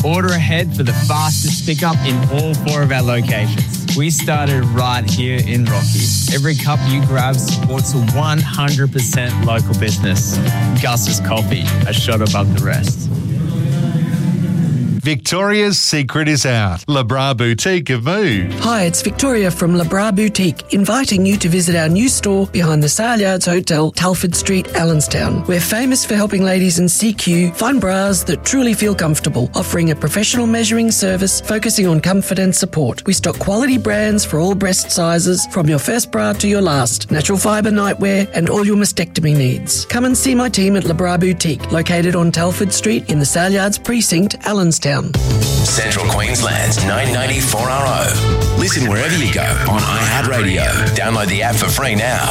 Order ahead for the fastest pickup in all 4 of our locations. We started right here in Rocky. Every cup you grab supports a 100% local business. Gus's Coffee, a shot above the rest. Victoria's secret is out. Le Bras Boutique have moved. Hi, it's Victoria from Le Bras Boutique, inviting you to visit our new store behind the Sale Yards Hotel, Telford Street, Allenstown. We're famous for helping ladies in CQ find bras that truly feel comfortable, offering a professional measuring service focusing on comfort and support. We stock quality brands for all breast sizes, from your first bra to your last, natural fibre nightwear and all your mastectomy needs. Come and see my team at Le Bras Boutique, located on Telford Street in the Sale Yards Precinct, Allenstown. Central Queensland's 990-4RO. Listen wherever you go on iHeartRadio. Download the app for free now.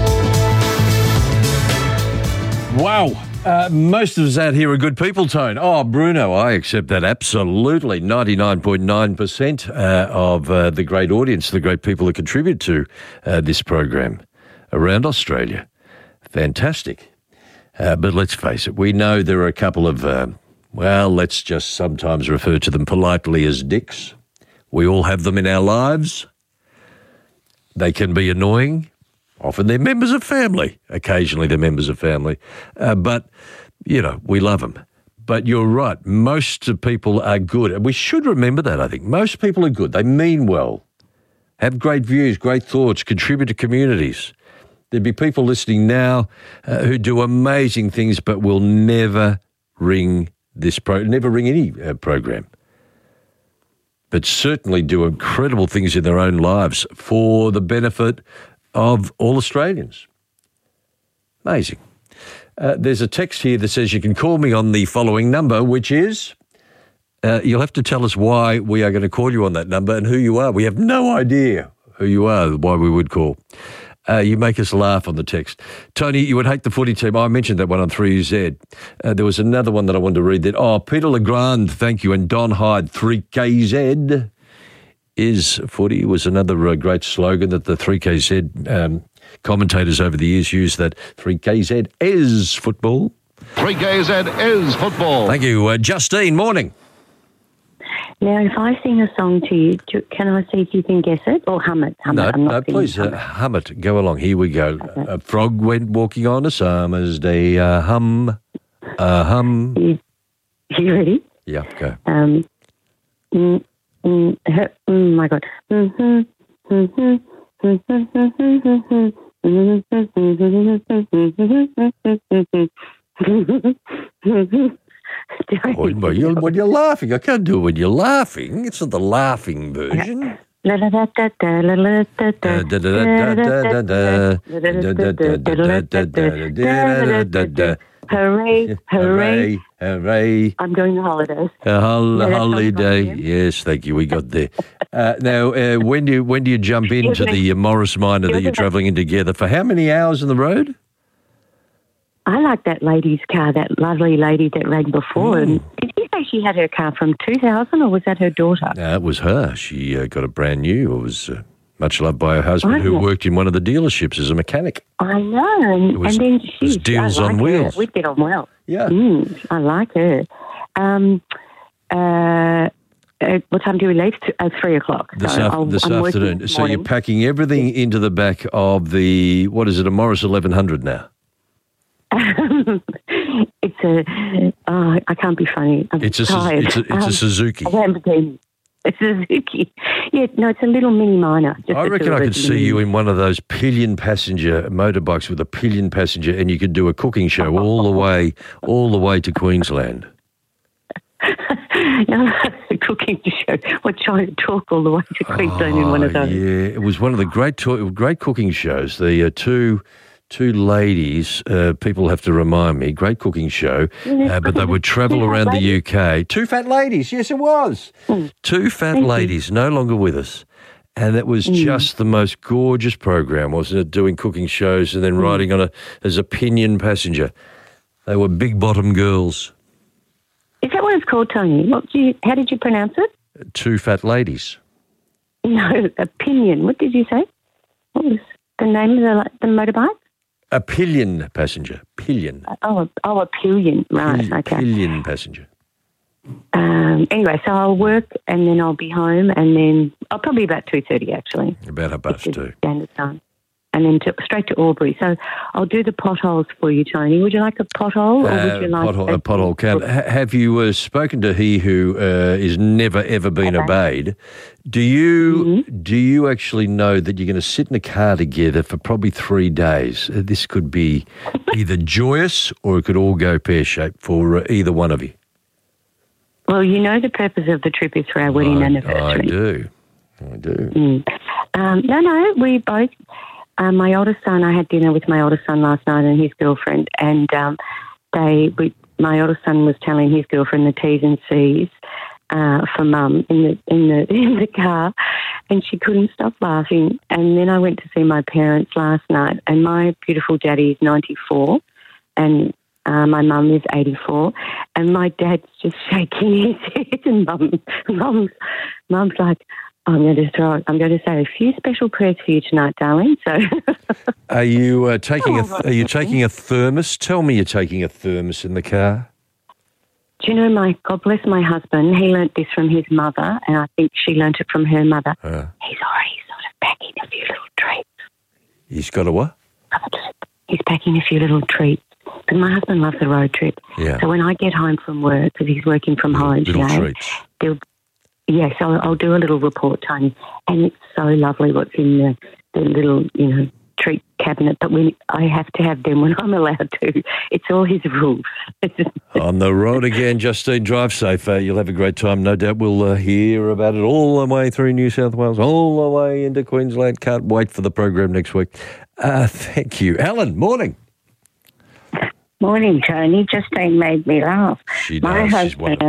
Wow. Most of us out here are good people, Tone. Oh, Bruno, I accept that absolutely. 99.9% of the great audience, the great people who contribute to this program around Australia. Fantastic. But let's face it, we know there are a couple of... let's just sometimes refer to them politely as dicks. We all have them in our lives. They can be annoying. Often they're members of family. Occasionally they're members of family. But, we love them. But you're right. Most people are good. And we should remember that, I think. Most people are good. They mean well, have great views, great thoughts, contribute to communities. There'd be people listening now who do amazing things but will never ring never ring any program, but certainly do incredible things in their own lives for the benefit of all Australians. Amazing. There's a text here that says you can call me on the following number, which is, you'll have to tell us why we are going to call you on that number and who you are. We have no idea who you are, why we would call. You make us laugh on the text. Tony, you would hate the footy team. I mentioned that one on 3Z. There was another one that I wanted to read. Peter Legrand, thank you. And Don Hyde, 3KZ is footy was another great slogan that the 3KZ commentators over the years used, that 3KZ is football. 3KZ is football. Thank you. Justine, morning. Now, if I sing a song to you, can I see if you can guess it? Or hum it? No, please hum it. Go along. Here we go. Okay. A frog went walking on a summer's day. Hum. You ready? Yeah, go. My God. When you're laughing, I can't do it when you're laughing. It's not the laughing version. Hooray, hooray. Hooray. I'm going to holidays. Holiday. Yes, thank you. We got there. Now, when do you jump into the Morris Minor that you're travelling in together? For how many hours on the road? I like that lady's car, that lovely lady that rang before. And did you say she had her car from 2000 or was that her daughter? No, it was her. She got a brand new. It was much loved by her husband, who worked in one of the dealerships as a mechanic. I know. It was, and then it was deals on wheels. We'd get on well. Yeah. I like her. What time do we leave? 3 o'clock. This afternoon. So you're packing everything into the back of the, what is it, a Morris 1100 now? I can't be funny. It's a Suzuki. A Lamborghini. A Suzuki. Yeah, no, it's a little mini minor. I reckon I could see you in one of those pillion passenger motorbikes with a pillion passenger, and you could do a cooking show all the way to Queensland. No, a cooking show. We're trying to talk all the way to Queensland in one of those. Yeah, it was one of the great cooking shows. The two ladies, people have to remind me, great cooking show, but they would travel around the UK. Two fat ladies, yes it was. Two fat ladies, no longer with us. And it was just the most gorgeous program, wasn't it, doing cooking shows and then riding on as a pinion passenger. They were big bottom girls. Is that what it's called, Tony? How did you pronounce it? Two fat ladies. No, a pinion. What did you say? What was the name of the motorbike? A pillion passenger. Pillion. A pillion. Right, okay. Pillion passenger. Anyway, so I'll work and then I'll be home, and then I'll probably about 2:30 actually. About 2:30. Standard time. And then straight to Albury. So I'll do the potholes for you, Tony. Would you like a pothole, or would you like a pothole count? Have you spoken to he who is never ever been obeyed? Do you actually know that you're going to sit in a car together for probably 3 days? This could be either joyous or it could all go pear-shaped for either one of you. Well, you know the purpose of the trip is for our wedding anniversary. I do. No, we both... my oldest son, I had dinner with my oldest son last night and his girlfriend, and my oldest son was telling his girlfriend the T's and C's for Mum in the car, and she couldn't stop laughing. And then I went to see my parents last night, and my beautiful daddy is 94, and my mum is 84, and my dad's just shaking his head, and Mum's like, I'm going to say a few special prayers for you tonight, darling. So, are you taking a thermos? Tell me you're taking a thermos in the car. Do you know, God bless my husband, he learnt this from his mother, and I think she learnt it from her mother. He's already sort of packing a few little treats. He's got a what? He's packing a few little treats. Because my husband loves a road trip. Yeah. So when I get home from work, because he's working from home today, yes, I'll do a little report, Tony, and it's so lovely what's in the little, treat cabinet, but I have to have them when I'm allowed to. It's all his rules. On the road again, Justine, drive safe. You'll have a great time. No doubt we'll hear about it all the way through New South Wales, all the way into Queensland. Can't wait for the program next week. Thank you. Alan, morning. Morning, Tony. Justine made me laugh. She does. My husband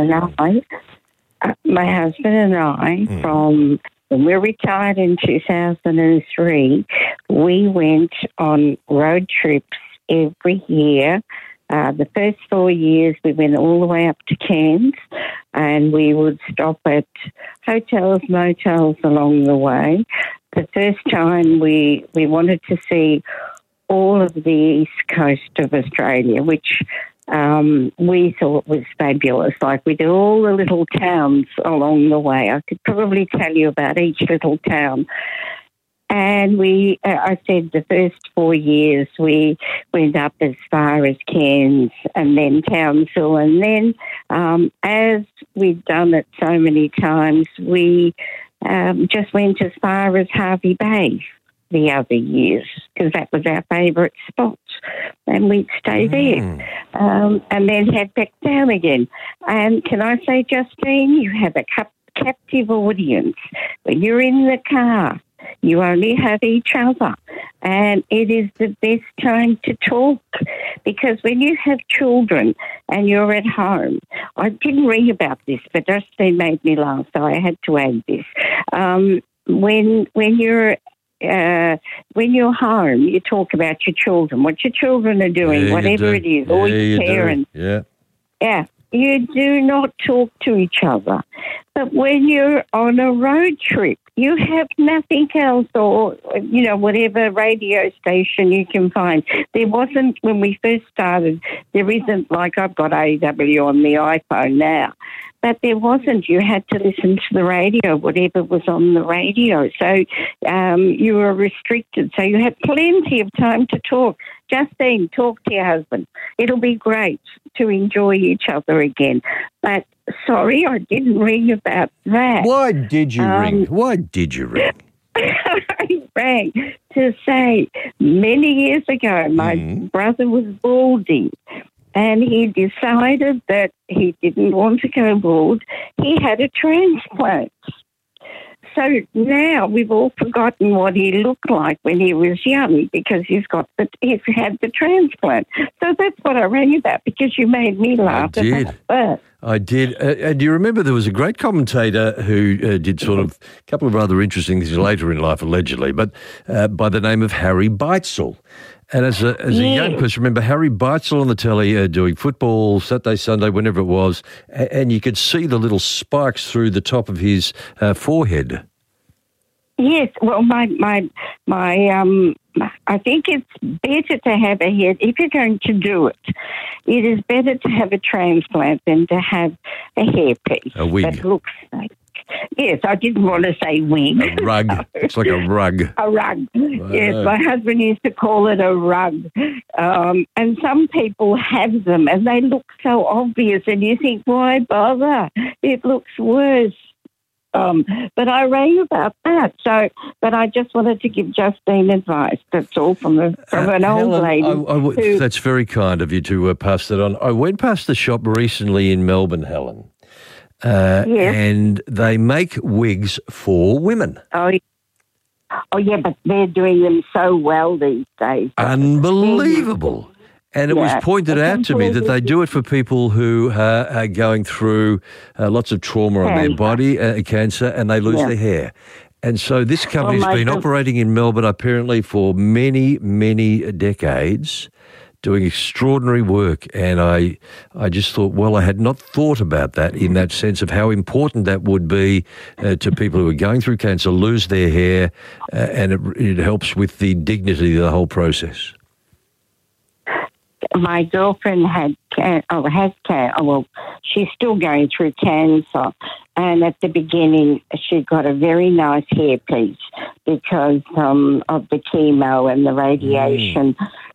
and I, from when we retired in 2003, we went on road trips every year. The first 4 years, we went all the way up to Cairns, and we would stop at hotels, motels along the way. The first time we wanted to see all of the east coast of Australia, which we thought was fabulous. Like, we did all the little towns along the way. I could probably tell you about each little town. And I said the first 4 years we went up as far as Cairns and then Townsville. And then as we'd done it so many times, we just went as far as Hervey Bay the other years, because that was our favourite spot, and we'd stay there, and then head back down again. And can I say, Justine, you have a captive audience. When you're in the car, you only have each other, and it is the best time to talk, because when you have children and you're at home, I didn't read about this, but Justine made me laugh, so I had to add this. When you're home, you talk about your children, what your children are doing, whatever it is, or your parents. Yeah, you do not talk to each other. But when you're on a road trip, you have nothing else, or, whatever radio station you can find. There wasn't, when we first started, there isn't, like I've got AW on the iPhone now. But there wasn't. You had to listen to the radio, whatever was on the radio. So you were restricted. So you had plenty of time to talk. Justine, talk to your husband. It'll be great to enjoy each other again. But sorry, I didn't ring about that. Why did you ring? Why did you ring? I rang to say many years ago my brother was balding. And he decided that he didn't want to go bald. He had a transplant. So now we've all forgotten what he looked like when he was young, because he's had the transplant. So that's what I rang about, because you made me laugh. I did. And do you remember there was a great commentator who did sort of a couple of rather interesting things later in life, allegedly, but by the name of Harry Beitzel. And as a young person, remember Harry Beitzel on the telly doing football, Saturday, Sunday, whenever it was, and you could see the little spikes through the top of his forehead. Yes, well, my I think it's better to have a head. If you're going to do it, it is better to have a transplant than to have a hairpiece. A wig. That looks like. Yes, I didn't want to say wig. A rug. It's like a rug. A rug. Yes, my husband used to call it a rug. And some people have them and they look so obvious and you think, why bother? It looks worse. But I rang about that. But I just wanted to give Justine advice. That's all from an old lady. That's very kind of you to pass that on. I went past the shop recently in Melbourne, Helen. Yes. And they make wigs for women. Oh, yeah, but they're doing them so well these days. Unbelievable. And it was pointed out to me that they do it for people who are going through lots of trauma on their body, cancer, and they lose their hair. And so this company's been operating in Melbourne apparently for many, many decades, doing extraordinary work. And I just thought, well, I had not thought about that in that sense of how important that would be to people who are going through cancer, lose their hair, and it helps with the dignity of the whole process. My girlfriend has cancer. Well, she's still going through cancer. And at the beginning, she got a very nice hairpiece because of the chemo and the radiation.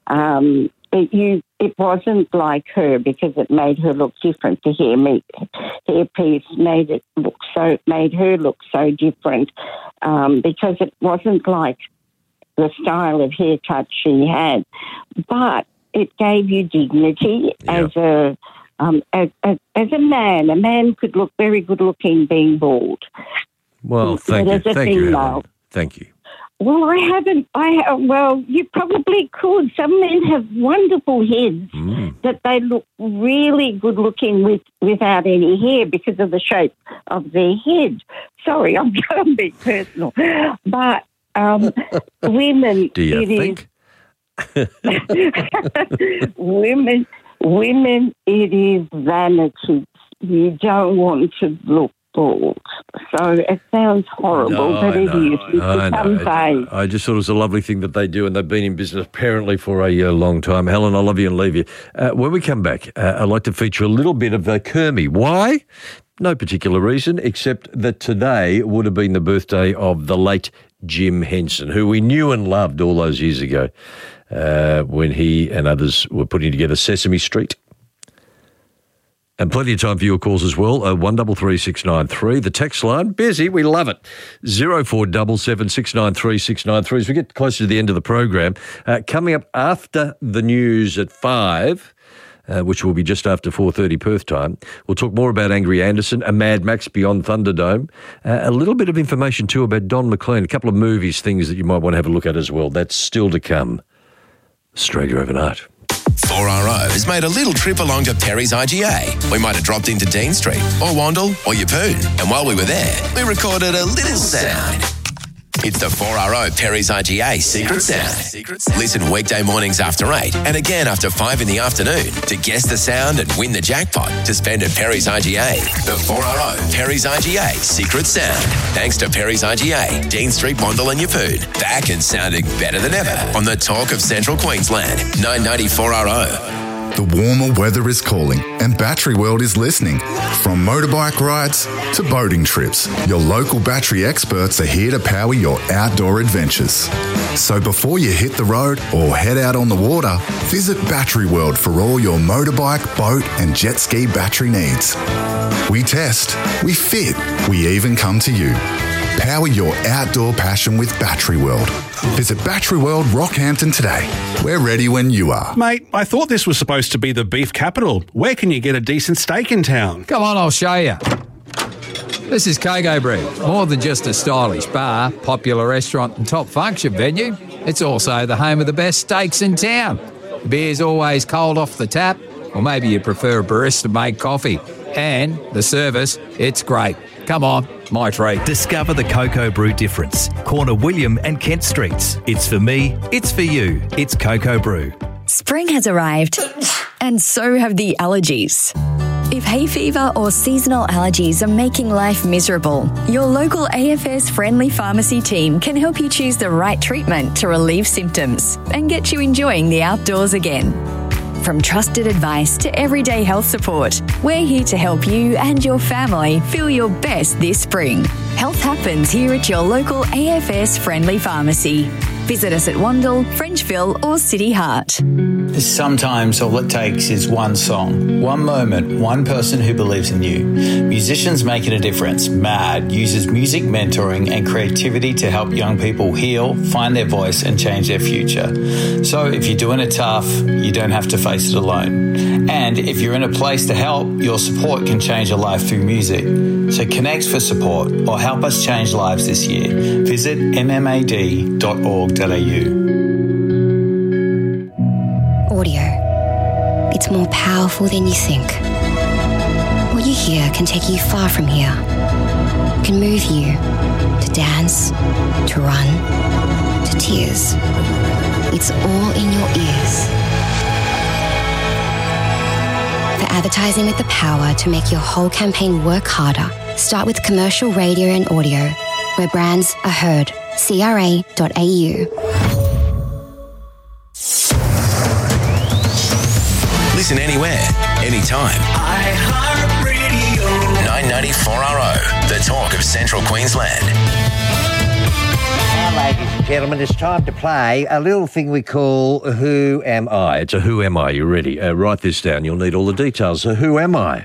It wasn't like her because it made her look different. The hairpiece made her look so different because it wasn't like the style of haircut she had. But it gave you dignity as a man. A man could look very good looking being bald. Well, thank you, Helen. Thank you. Well, I haven't. Well, you probably could. Some men have wonderful heads that they look really good looking without any hair because of the shape of their head. Sorry, I'm going to be personal, but women. Do you think? Women, it is vanity. You don't want to look bald. So it sounds horrible, but it is. I just thought it was a lovely thing that they do, and they've been in business apparently for a long time. Helen, I love you and leave you. When we come back, I'd like to feature a little bit of Kermie. Why? No particular reason, except that today would have been the birthday of the late Jim Henson, who we knew and loved all those years ago when he and others were putting together Sesame Street. And plenty of time for your calls as well, 133693. The text line, busy, we love it. 0477 693 693. As we get closer to the end of the program, coming up after the news at 5, which will be just after 4:30 Perth time, we'll talk more about Angry Anderson, a Mad Max Beyond Thunderdome, a little bit of information too about Don McLean, a couple of movies, things that you might want to have a look at as well. That's still to come. Australia Overnight. 4RO has made a little trip along to Perry's IGA. We might have dropped into Dean Street or Wandle or Yeppoon. And while we were there, we recorded a little sound. It's the 4RO Perry's IGA Secret Sound. Listen weekday mornings after 8 and again after 5 in the afternoon to guess the sound and win the jackpot to spend at Perry's IGA. The 4RO Perry's IGA Secret Sound. Thanks to Perry's IGA, Dean Street, Wandle and Yeppoon. Back and sounding better than ever on the Talk of Central Queensland. 990 4RO. The warmer weather is calling and Battery World is listening. From motorbike rides to boating trips, your local battery experts are here to power your outdoor adventures. So before you hit the road or head out on the water, visit Battery World for all your motorbike, boat and jet ski battery needs. We test, we fit, we even come to you. Power your outdoor passion with Battery World. Visit Battery World Rockhampton today. We're ready when you are. Mate, I thought this was supposed to be the beef capital. Where can you get a decent steak in town? Come on, I'll show you. This is Coco Brew. More than just a stylish bar, popular restaurant and top function venue, it's also the home of the best steaks in town. The beer's always cold off the tap, or maybe you prefer a barista-made coffee. And the service, it's great. Come on, my treat. Discover the Coco Brew difference. Corner William and Kent Streets. It's for me, it's for you. It's Coco Brew. Spring has arrived, and so have the allergies. If hay fever or seasonal allergies are making life miserable, your local AFS Friendly Pharmacy team can help you choose the right treatment to relieve symptoms and get you enjoying the outdoors again. From trusted advice to everyday health support, we're here to help you and your family feel your best this spring. Health happens here at your local AFS Friendly Pharmacy. Visit us at Wandle, Frenchville or City Heart. Sometimes all it takes is one song, one moment, one person who believes in you. Musicians Making a Difference, MAD, uses music mentoring and creativity to help young people heal, find their voice and change their future. So if you're doing it tough, you don't have to face it alone. And if you're in a place to help, your support can change a life through music. So connect for support or help us change lives this year. Visit mmad.org.au. Audio. It's more powerful than you think. What you hear can take you far from here. It can move you to dance, to run, to tears. It's all in your ears. For advertising with the power to make your whole campaign work harder, start with commercial radio and audio, where brands are heard. CRA.au. Listen anywhere, anytime. iHeartRadio. 994RO, the talk of Central Queensland. Now, ladies and gentlemen, it's time to play a little thing we call Who Am I? It's a Who Am I? You ready? Write this down. You'll need all the details. So who am I?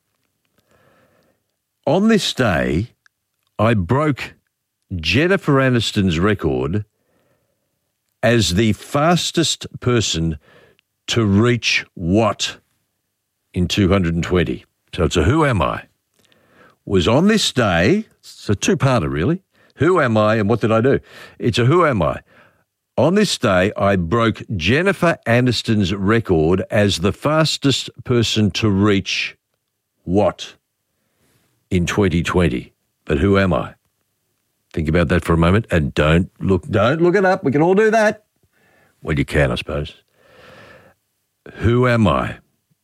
On this day, I broke Jennifer Aniston's record as the fastest person to reach what in 220? So it's a who am I? Was on this day, it's a two-parter really. Who am I and what did I do? It's a who am I? On this day, I broke Jennifer Aniston's record as the fastest person to reach what in 2020? But who am I? Think about that for a moment and don't look it up. We can all do that. Well, you can, I suppose. Who am I?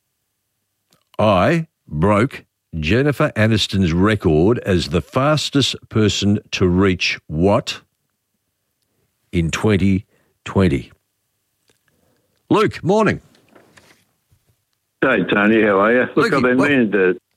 I broke Jennifer Aniston's record as the fastest person to reach what in 2020? Luke, morning. Hey, Tony, how are you? Look, I've been meaning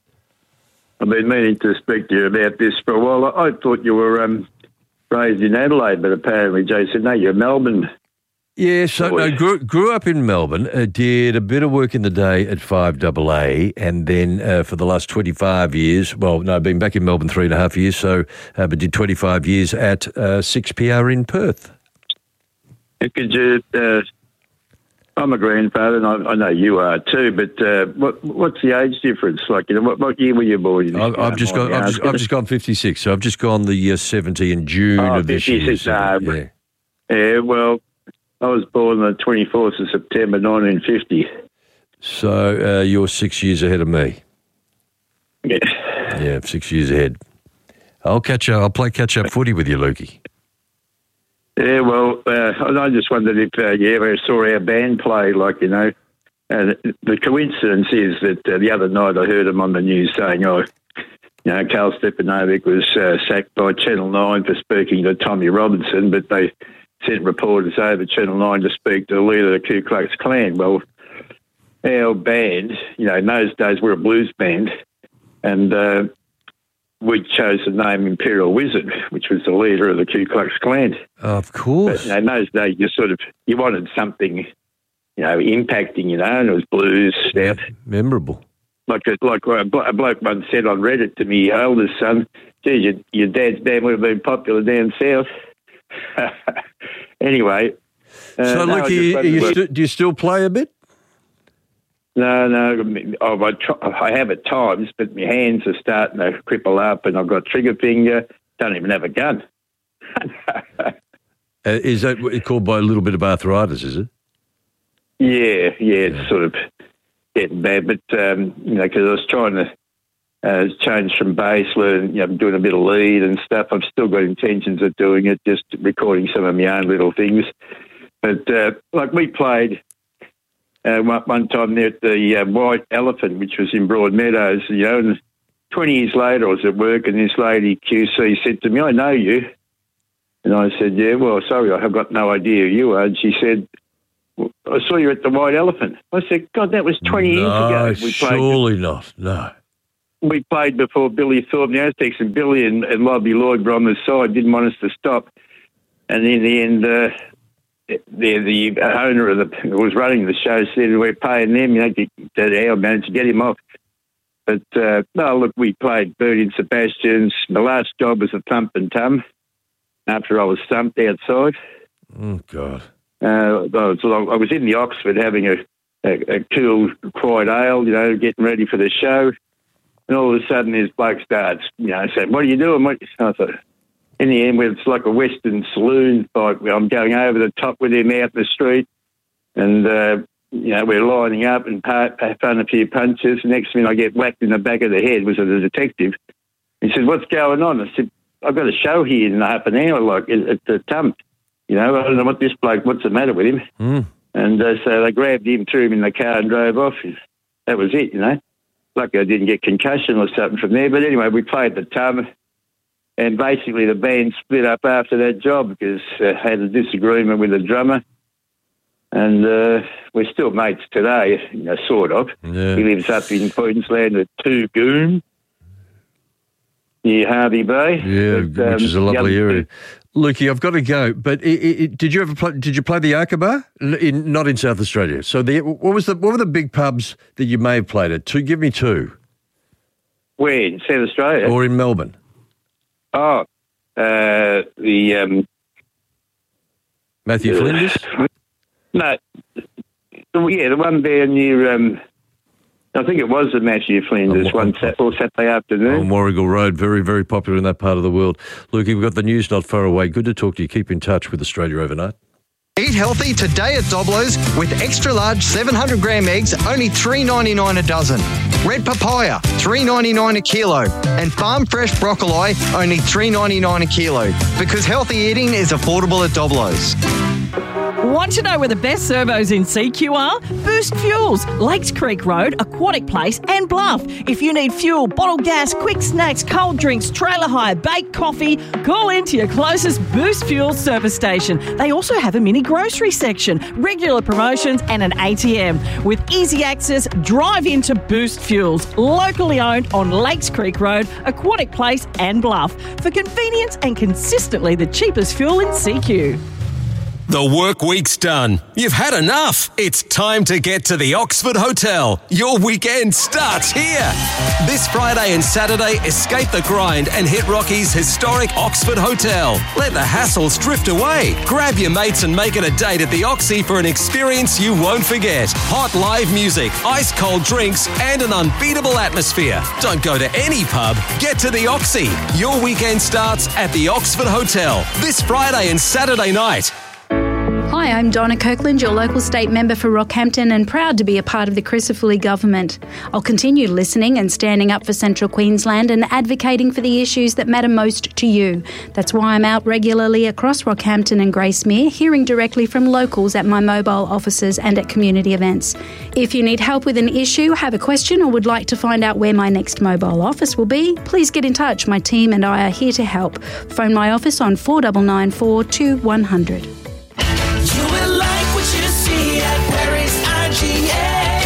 to speak to you about this for a while. I thought you were raised in Adelaide, but apparently Jay said, no, you're Melbourne. Yeah, so no, grew up in Melbourne, did a bit of work in the day at 5AA, and then for the last 25 years, been back in Melbourne 3.5 years, but did 25 years at 6PR in Perth. Could you, I'm a grandfather, and I know you are too, but what's the age difference? Like, what year were you born? I've just gone 56, so I've just gone the 70 in June of this year. Yeah, well, I was born on the 24th of September 1950. So you're 6 years ahead of me. Yeah. Yeah, 6 years ahead. I'll play catch-up footy with you, Lukey. Yeah, well, I just wondered if you ever saw our band play, the coincidence is that the other night I heard them on the news saying, Carl Stepanovic was sacked by Channel 9 for speaking to Tommy Robinson, but they sent reporters over Channel 9 to speak to the leader of the Ku Klux Klan. Well, our band, in those days we're a blues band, and we chose the name Imperial Wizard, which was the leader of the Ku Klux Klan. Of course. But, in those days you wanted something, impacting, and it was blues stuff. Memorable. Like a bloke once said on Reddit to me, oldest son, geez, your dad's band would have been popular down south. Anyway. So, look, do you still play a bit? No. I have at times, but my hands are starting to cripple up and I've got trigger finger. Don't even have a gun. Is that called by a little bit of arthritis, is it? Yeah, it's sort of getting bad. But, because I was trying to change from bass, learn, doing a bit of lead and stuff. I've still got intentions of doing it, just recording some of my own little things. But, we played one time there at the White Elephant, which was in Broadmeadows, and 20 years later I was at work and this lady QC said to me, "I know you." And I said, "Yeah, well, sorry, I have got no idea who you are." And she said, "I saw you at the White Elephant." I said, "God, that was 20 years ago." Surely not, no. We played before Billy Thorpe and the Aztecs, and Billy and Lobby Lloyd were on the side, didn't want us to stop. And in the end, the owner of who was running the show said, "We're paying them, our man to get him off." But, no, look, we played Bertie and Sebastian's. My last job was a Thump and Tum after I was thumped outside. Oh, God. I was in the Oxford having a cool, quiet ale, getting ready for the show. And all of a sudden, this bloke starts, saying, "What are you doing?" I thought, in the end, it's like a Western saloon fight where I'm going over the top with him out the street. And, we're lining up and throwing a few punches. Next minute, I get whacked in the back of the head. It was a detective. He said, "What's going on?" I said, "I've got a show here in half an hour, at the Tump. I don't know what's the matter with him." Mm. And so they grabbed him, threw him in the car and drove off. That was it, Lucky I didn't get concussion or something from there. But anyway, we played the Tum. And basically the band split up after that job because I had a disagreement with the drummer. And we're still mates today, sort of. Yeah. He lives up in Queensland at Toogoon, near Harvey Bay. Yeah, which is a lovely area. Lukey, I've got to go. But did you ever play? Did you play the Yakaba? Not in South Australia. So what were the big pubs that you may have played at? Give me two. Where, in South Australia? Or in Melbourne? Oh, Matthew Flinders? No. Yeah, the one down near, I think it was the Matthew Flinders one Saturday afternoon. On Warrigal Road, very, very popular in that part of the world. Lukey, we've got the news not far away. Good to talk to you. Keep in touch with Australia Overnight. Eat healthy today at Doblo's with extra large 700-gram eggs, only $3.99 a dozen. Red papaya, $3.99 a kilo. And farm fresh broccoli, only $3.99 a kilo. Because healthy eating is affordable at Doblo's. Want to know where the best servos in CQ are? Boost Fuels, Lakes Creek Road, Aquatic Place and Bluff. If you need fuel, bottled gas, quick snacks, cold drinks, trailer hire, baked coffee, call into your closest Boost Fuels service station. They also have a mini grocery section, regular promotions and an ATM. With easy access, drive into Boost Fuels, locally owned on Lakes Creek Road, Aquatic Place and Bluff. For convenience and consistently the cheapest fuel in CQ. The work week's done. You've had enough. It's time to get to the Oxford Hotel. Your weekend starts here. This Friday and Saturday, escape the grind and hit Rocky's historic Oxford Hotel. Let the hassles drift away. Grab your mates and make it a date at the Oxy for an experience you won't forget. Hot live music, ice cold drinks, and an unbeatable atmosphere. Don't go to any pub. Get to the Oxy. Your weekend starts at the Oxford Hotel this Friday and Saturday night. Hi, I'm Donna Kirkland, your local state member for Rockhampton and proud to be a part of the Crisafulli government. I'll continue listening and standing up for Central Queensland and advocating for the issues that matter most to you. That's why I'm out regularly across Rockhampton and Gracemere, hearing directly from locals at my mobile offices and at community events. If you need help with an issue, have a question or would like to find out where my next mobile office will be, please get in touch. My team and I are here to help. Phone my office on 4994 2100. You will like what you see at Perry's IGA.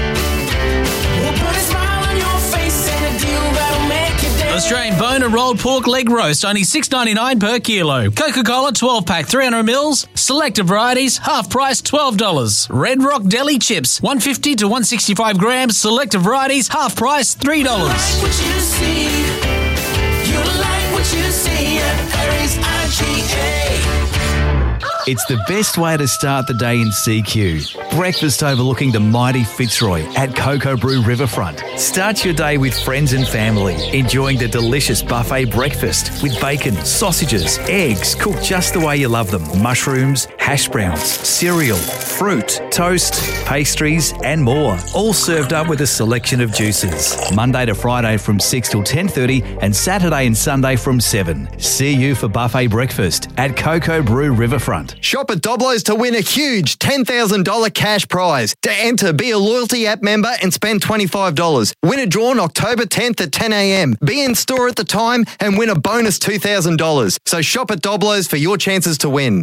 We'll put a smile on your face and a deal that'll make your day. Australian boner rolled pork leg roast, only $6.99 per kilo. Coca-Cola 12-pack 300 mils. Selected varieties, half price $12. Red Rock Deli chips, 150 to 165 grams. Selected varieties, half price $3. You like what you see. You like what you see at Perry's IGA. It's the best way to start the day in CQ. Breakfast overlooking the mighty Fitzroy at Cocoa Brew Riverfront. Start your day with friends and family, enjoying the delicious buffet breakfast with bacon, sausages, eggs cooked just the way you love them, mushrooms, hash browns, cereal, fruit, toast, pastries and more. All served up with a selection of juices. Monday to Friday from 6 till 10:30 and Saturday and Sunday from 7. See you for buffet breakfast at Cocoa Brew Riverfront. Shop at Doblo's to win a huge $10,000 cash prize. To enter, be a loyalty app member and spend $25. Winner drawn October 10th at 10 a.m. Be in store at the time and win a bonus $2,000. So shop at Doblo's for your chances to win.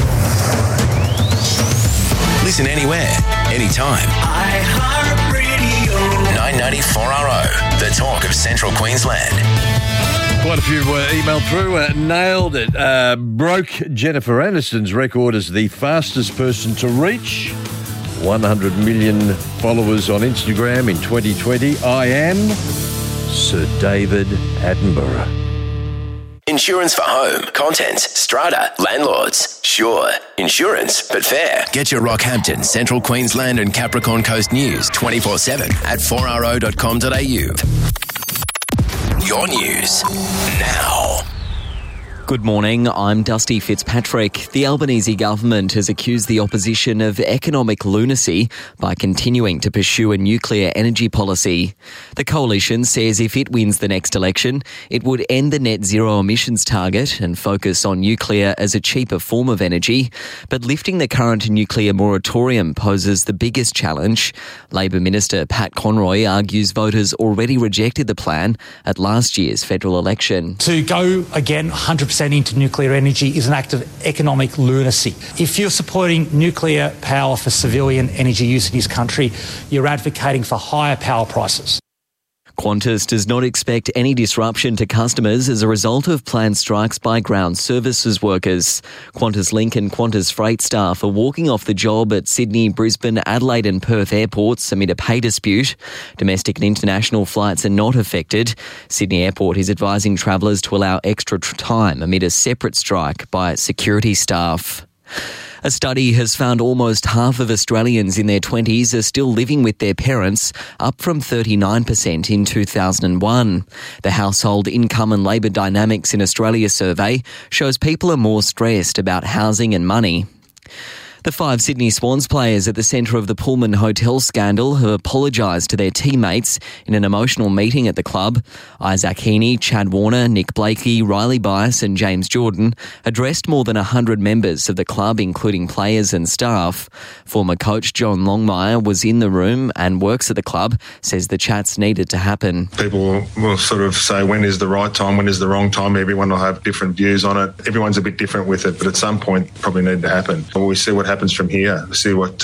Listen anywhere, anytime. iHeartRadio. 994RO, the talk of Central Queensland. Quite a few emailed through. Nailed it. Broke Jennifer Aniston's record as the fastest person to reach 100 million followers on Instagram in 2020. I am Sir David Attenborough. Insurance for home, contents, strata, landlords. Sure, insurance, but fair. Get your Rockhampton, Central Queensland and Capricorn Coast news 24/7 at 4RO.com.au. Your news now. Good morning, I'm Dusty Fitzpatrick. The Albanese government has accused the opposition of economic lunacy by continuing to pursue a nuclear energy policy. The coalition says if it wins the next election, it would end the net zero emissions target and focus on nuclear as a cheaper form of energy. But lifting the current nuclear moratorium poses the biggest challenge. Labor Minister Pat Conroy argues voters already rejected the plan at last year's federal election. To go again 100% into nuclear energy is an act of economic lunacy. If you're supporting nuclear power for civilian energy use in this country, you're advocating for higher power prices. Qantas does not expect any disruption to customers as a result of planned strikes by ground services workers. Qantas Link and Qantas Freight staff are walking off the job at Sydney, Brisbane, Adelaide and Perth airports amid a pay dispute. Domestic and international flights are not affected. Sydney Airport is advising travellers to allow extra time amid a separate strike by security staff. A study has found almost half of Australians in their 20s are still living with their parents, up from 39% in 2001. The Household Income and Labour Dynamics in Australia survey shows people are more stressed about housing and money. The 5 Sydney Swans players at the centre of the Pullman Hotel scandal have apologised to their teammates in an emotional meeting at the club. Isaac Heaney, Chad Warner, Nick Blakey, Riley Bias and James Jordan addressed more than 100 members of the club, including players and staff. Former coach John Longmire was in the room and works at the club, says the chats needed to happen. People will sort of say when is the right time, when is the wrong time. Everyone will have different views on it. Everyone's a bit different with it, but at some point probably need to happen. We see what happens from here, see what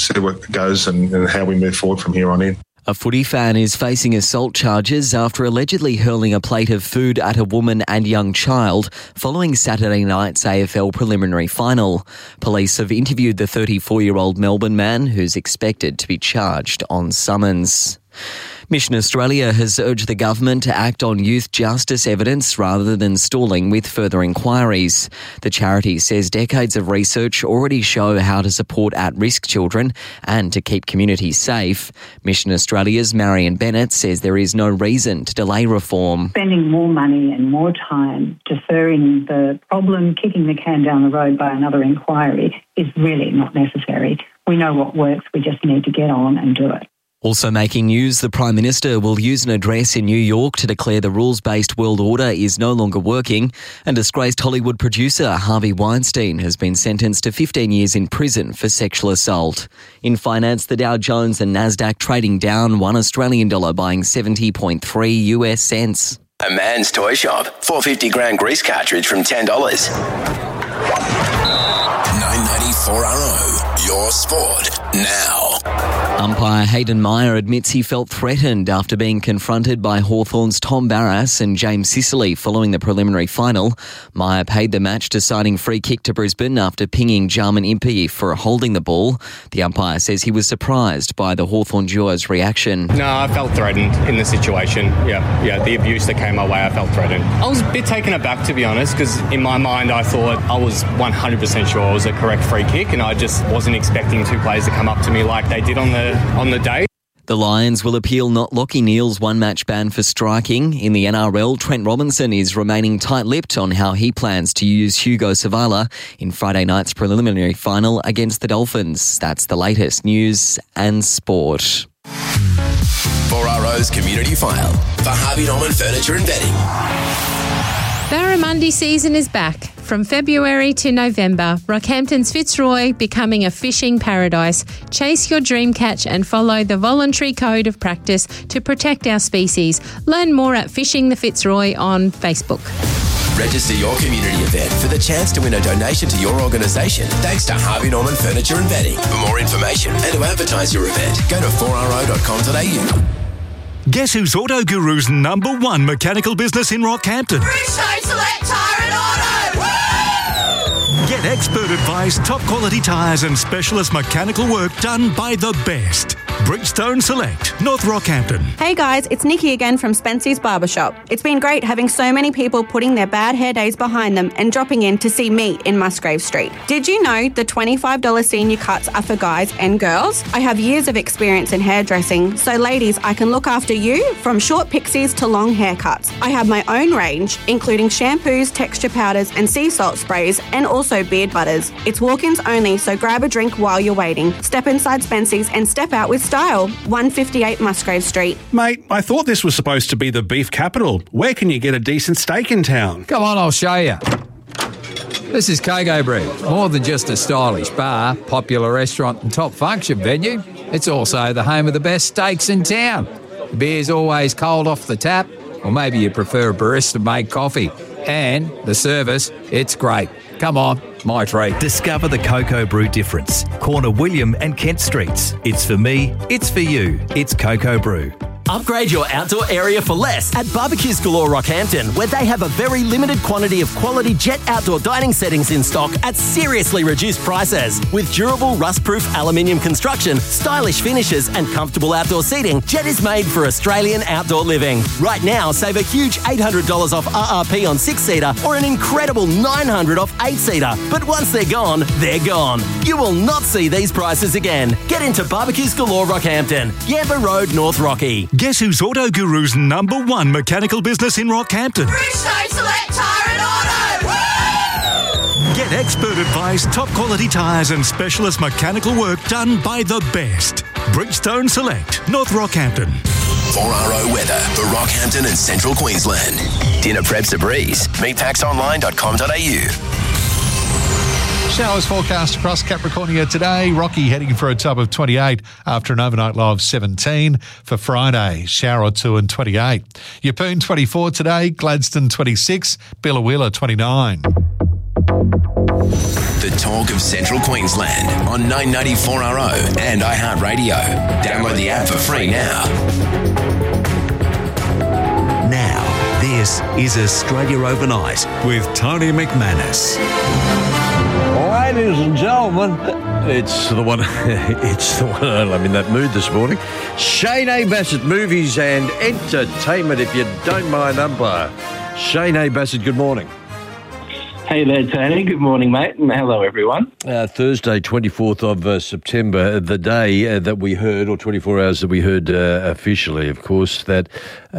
goes and how we move forward from here on in. A footy fan is facing assault charges after allegedly hurling a plate of food at a woman and young child following Saturday night's AFL preliminary final. Police have interviewed the 34-year-old Melbourne man who's expected to be charged on summons. Mission Australia has urged the government to act on youth justice evidence rather than stalling with further inquiries. The charity says decades of research already show how to support at-risk children and to keep communities safe. Mission Australia's Marion Bennett says there is no reason to delay reform. Spending more money and more time deferring the problem, kicking the can down the road by another inquiry is really not necessary. We know what works, we just need to get on and do it. Also making news, the Prime Minister will use an address in New York to declare the rules-based world order is no longer working, and disgraced Hollywood producer Harvey Weinstein has been sentenced to 15 years in prison for sexual assault. In finance, the Dow Jones and Nasdaq trading down, $1 Australian dollar buying 70.3 US cents. A man's toy shop, 450 grand grease cartridge from $10. 994RO, your sport now. Umpire Hayden Meyer admits he felt threatened after being confronted by Hawthorn's Tom Barras and James Sicily following the preliminary final. Meyer paid the match deciding free kick to Brisbane after pinging Jarman Impey for holding the ball. The umpire says he was surprised by the Hawthorn duo's reaction. No, I felt threatened in the situation. Yeah, the abuse that came my way, I felt threatened. I was a bit taken aback, to be honest, because in my mind I thought I was 100% sure it was a correct free kick, and I just wasn't expecting two players to come up to me like they did on the day. The Lions will appeal not Lachie Neale's one-match ban for striking. In the NRL, Trent Robinson is remaining tight-lipped on how he plans to use Hugo Savala in Friday night's preliminary final against the Dolphins. That's the latest news and sport. 4RO's Community File for Harvey Norman Furniture and Bedding. Barramundi season is back. From February to November, Rockhampton's Fitzroy becoming a fishing paradise. Chase your dream catch and follow the voluntary code of practice to protect our species. Learn more at Fishing the Fitzroy on Facebook. Register your community event for the chance to win a donation to your organisation thanks to Harvey Norman Furniture and Bedding. For more information and to advertise your event, go to 4ro.com.au. Guess who's Auto Guru's #1 mechanical business in Rockhampton? Bridgestone Select Tyre and Auto! Woo! Get expert advice, top quality tyres and specialist mechanical work done by the best. Bridgestone Select, North Rockhampton. Hey guys, it's Nikki again from Spency's Barbershop. It's been great having so many people putting their bad hair days behind them and dropping in to see me in Musgrave Street. Did you know the $25 senior cuts are for guys and girls? I have years of experience in hairdressing, so ladies, I can look after you from short pixies to long haircuts. I have my own range, including shampoos, texture powders and sea salt sprays, and also beard butters. It's walk-ins only, so grab a drink while you're waiting. Step inside Spency's and step out with style. 158 Musgrave Street. Mate, I thought this was supposed to be the beef capital. Where can you get a decent steak in town? Come on, I'll show you. This is Kogo Brew. More than just a stylish bar, popular restaurant and top function venue, it's also the home of the best steaks in town. The beer's always cold off the tap, or maybe you prefer a barista-made coffee. And the service, it's great. Come on, my treat. Discover the Cocoa Brew difference. Corner William and Kent Streets. It's for me, it's for you. It's Cocoa Brew. Upgrade your outdoor area for less at Barbecues Galore Rockhampton, where they have a very limited quantity of quality Jet outdoor dining settings in stock at seriously reduced prices. With durable rust-proof aluminium construction, stylish finishes and comfortable outdoor seating, Jet is made for Australian outdoor living. Right now, save a huge $800 off RRP on 6-seater or an incredible $900 off 8-seater. But once they're gone, they're gone. You will not see these prices again. Get into Barbecues Galore Rockhampton, Yamba Road, North Rocky. Guess who's Auto Guru's #1 mechanical business in Rockhampton? Bridgestone Select Tyre and Auto! Woo! Get expert advice, top quality tyres and specialist mechanical work done by the best. Bridgestone Select, North Rockhampton. 4RO weather for Rockhampton and Central Queensland. Dinner prep's a breeze. Meatpacksonline.com.au. Showers forecast across Capricornia today. Rocky heading for a top of 28 after an overnight low of 17 for Friday. Shower or two and 28. Yeppoon 24 today. Gladstone 26. Billawheeler 29. The talk of Central Queensland on 994RO and iHeartRadio. Download the app for free now. Now, this is Australia Overnight with Tony McManus. Ladies and gentlemen, it's the one. I'm in that mood this morning. Shane A. Bassett, movies and entertainment, if you don't mind, umpire. Shane A. Bassett, good morning. Hey there, Tony. Good morning, mate. And hello, everyone. Thursday, 24th of September, the day that we heard, or 24 hours that we heard officially, of course, that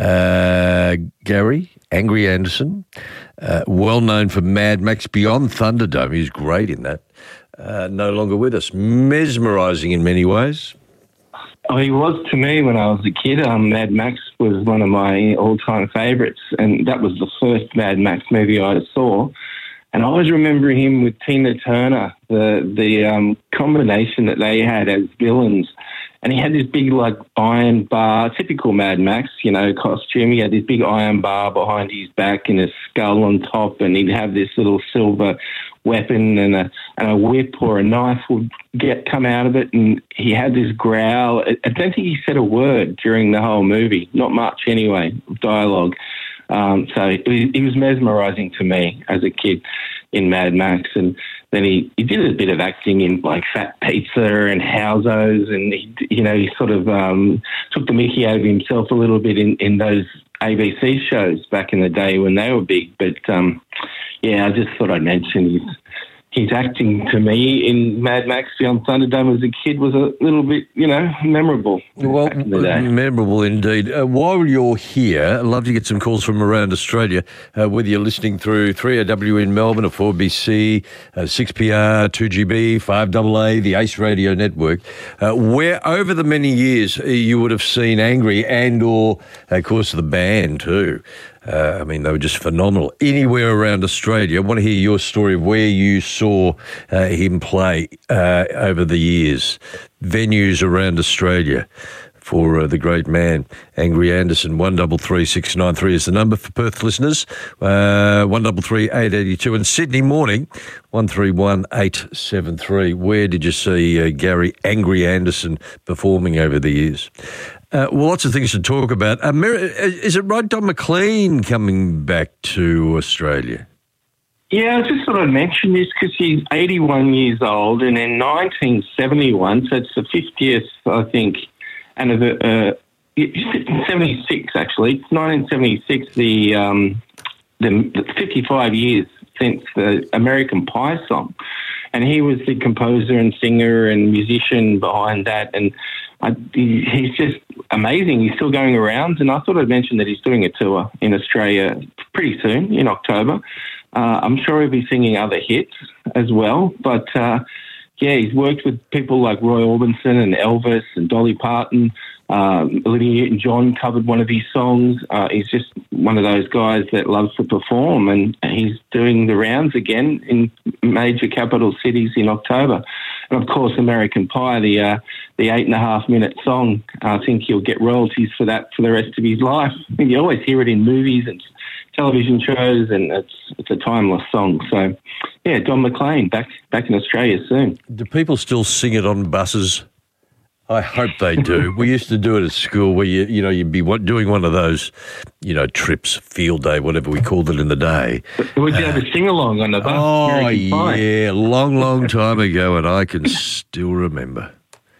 Gary Angry Anderson, well known for Mad Max Beyond Thunderdome, he's great in that, no longer with us. Mesmerising in many ways. Oh, he was to me when I was a kid. Mad Max was one of my all-time favourites, and that was the first Mad Max movie I saw. And I always remember him with Tina Turner, the combination that they had as villains. And he had this big, iron bar, typical Mad Max, costume. He had this big iron bar behind his back and a skull on top, and he'd have this little silver weapon and a whip or a knife would come out of it, and he had this growl. I don't think he said a word during the whole movie, not much anyway, dialogue. So he was mesmerising to me as a kid in Mad Max. And then he did a bit of acting in Fat Pizza and Howzos, and he sort of took the mickey out of himself a little bit in those ABC shows back in the day when they were big. But I just thought I'd mention his acting to me in Mad Max Beyond Thunderdome as a kid was a little bit, memorable. Well, memorable indeed. While you're here, I'd love to get some calls from around Australia, whether you're listening through 3AW in Melbourne or 4BC, 6PR, 2GB, 5AA, the Ace Radio Network, where over the many years you would have seen Angry and or, of course, the band too. I mean, they were just phenomenal. Anywhere around Australia, I want to hear your story of where you saw him play over the years. Venues around Australia for the great man, Angry Anderson. 133693 is the number for Perth listeners. 133882. And Sydney morning, 131873. Where did you see Gary Angry Anderson performing over the years? Well, lots of things to talk about. Is it right, Don McLean coming back to Australia? Yeah, I just thought I'd mention this because he's 81 years old, and in 1971, so it's the 50th, I think, and 76 actually. It's 1976, the 55 years since the American Pie song, and he was the composer and singer and musician behind that, and he's just amazing. He's still going around, and I thought I'd mention that he's doing a tour in Australia pretty soon in October. I'm sure he'll be singing other hits as well, but he's worked with people like Roy Orbison and Elvis and Dolly Parton. Olivia Newton-John covered one of his songs. He's just one of those guys that loves to perform, and he's doing the rounds again in major capital cities in October. And, of course, American Pie, the 8.5-minute song, I think he'll get royalties for that for the rest of his life. And you always hear it in movies and television shows, and it's a timeless song. So, yeah, Don McLean back in Australia soon. Do people still sing it on buses? I hope they do. We used to do it at school where you'd be doing one of those, trips, field day, whatever we called it in the day. Would you have a sing-along on the bus? Oh, yeah, long time ago, and I can still remember.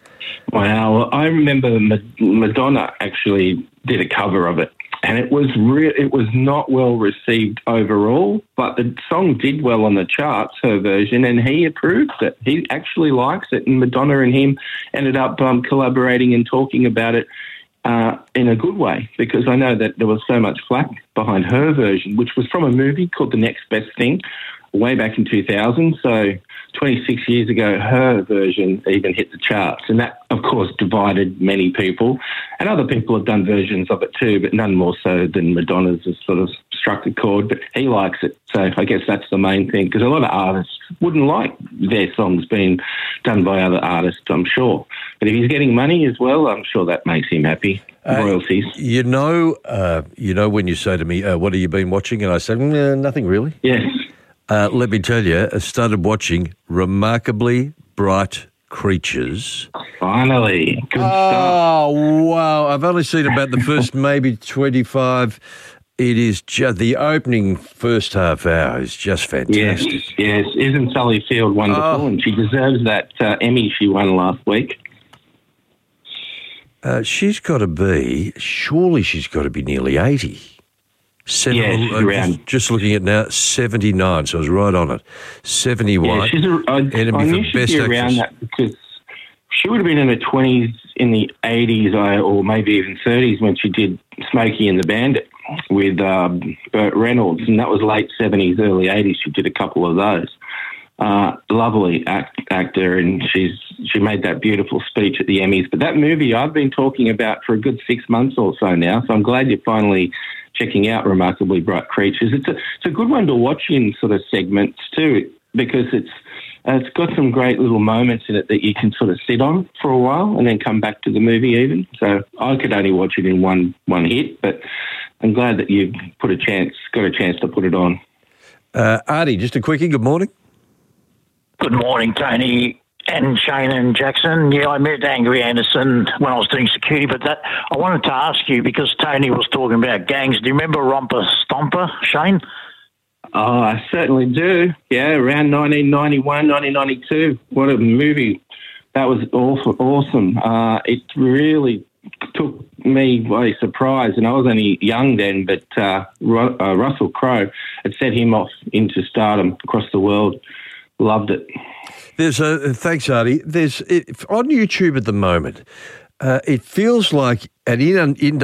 Wow, I remember Madonna actually did a cover of it, and it was not well received overall, but the song did well on the charts, her version, and he approved it. He actually likes it, and Madonna and him ended up collaborating and talking about it in a good way, because I know that there was so much flack behind her version, which was from a movie called The Next Best Thing, way back in 2000, so 26 years ago, her version even hit the charts. And that, of course, divided many people. And other people have done versions of it too, but none more so than Madonna's has sort of struck a chord. But he likes it. So I guess that's the main thing, because a lot of artists wouldn't like their songs being done by other artists, I'm sure. But if he's getting money as well, I'm sure that makes him happy. Royalties. You know when you say to me, what have you been watching? And I say, nothing really. Yes. Let me tell you, I started watching Remarkably Bright Creatures. Finally. Good stuff. Oh, wow. I've only seen about the first maybe 25. It is just, the opening first half hour is just fantastic. Yes. Isn't Sally Field wonderful? And she deserves that Emmy she won last week. She's got to be nearly 80. Just looking at now, 79, so I was right on it. 71. Yeah, I knew she'd be around that because she would have been in her 20s in the 80s or maybe even 30s when she did Smokey and the Bandit with Burt Reynolds, and that was late 70s, early 80s. She did a couple of those. Lovely actor, and she made that beautiful speech at the Emmys. But that movie I've been talking about for a good 6 months or so now, so I'm glad you're finally checking out Remarkably Bright Creatures. It's a good one to watch in sort of segments too, because it's got some great little moments in it that you can sort of sit on for a while and then come back to the movie even. So I could only watch it in one hit, but I'm glad that you got a chance to put it on. Artie, just a quickie, good morning. Good morning, Tony and Shane and Jackson. Yeah, I met Angry Anderson when I was doing security, but I wanted to ask you, because Tony was talking about gangs. Do you remember Romper Stomper, Shane? Oh, I certainly do. Yeah, around 1991, 1992. What a movie. That was awesome. It really took me by surprise, and I was only young then, but Russell Crowe had set him off into stardom across the world. Loved it. Thanks, Artie. There's on YouTube at the moment. It feels like an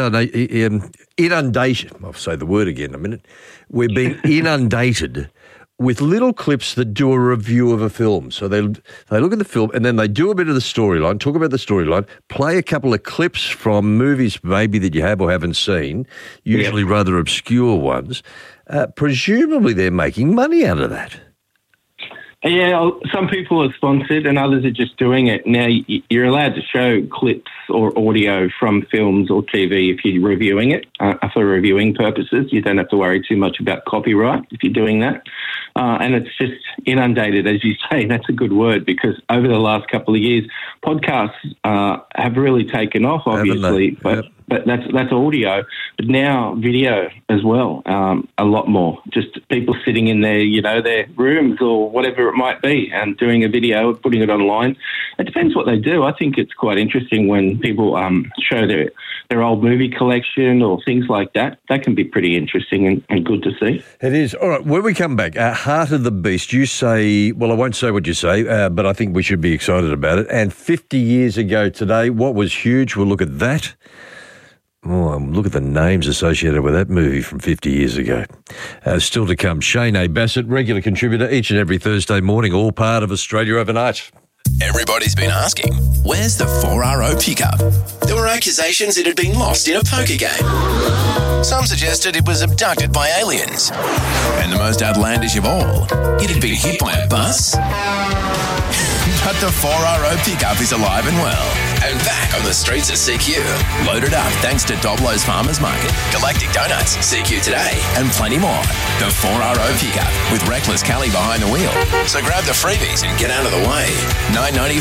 inundation. I'll say the word again in a minute. We're being inundated with little clips that do a review of a film. So they look at the film and then they do a bit of the storyline, talk about the storyline, play a couple of clips from movies maybe that you have or haven't seen, usually rather obscure ones. Presumably they're making money out of that. Yeah, some people are sponsored and others are just doing it. Now, you're allowed to show clips or audio from films or TV if you're reviewing it for reviewing purposes. You don't have to worry too much about copyright if you're doing that. And it's just inundated, as you say. That's a good word, because over the last couple of years, podcasts have really taken off, obviously. But that's audio. But now video as well, a lot more. Just people sitting in their rooms or whatever it might be and doing a video, putting it online. It depends what they do. I think it's quite interesting when people show their old movie collection or things like that. That can be pretty interesting and good to see. It is. All right, when we come back, Heart of the Beast, you say, well, I won't say what you say, but I think we should be excited about it. And 50 years ago today, what was huge? We'll look at that. Oh, look at the names associated with that movie from 50 years ago. Still to come, Shane A. Bassett, regular contributor each and every Thursday morning, all part of Australia Overnight. Everybody's been asking, where's the 4RO pickup? There were accusations it had been lost in a poker game. Some suggested it was abducted by aliens. And the most outlandish of all, it had been hit by a bus. But the 4RO pickup is alive and well, and back on the streets of CQ. Loaded up thanks to Doblo's Farmers Market, Galactic Donuts, CQ Today, and plenty more. The 4RO pickup with Reckless Kelly behind the wheel. So grab the freebies and get out of the way. 990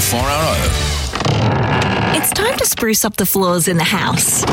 4RO. It's time to spruce up the floors in the house.